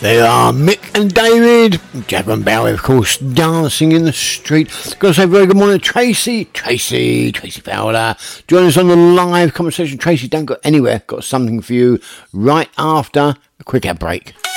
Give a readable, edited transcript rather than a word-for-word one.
They are Mick and David, Jagger and Bowie, of course, dancing in the street. Got to say very good morning, Tracy Fowler. Join us on the live conversation. Tracy, don't go anywhere. Got something for you right after a quick ad break.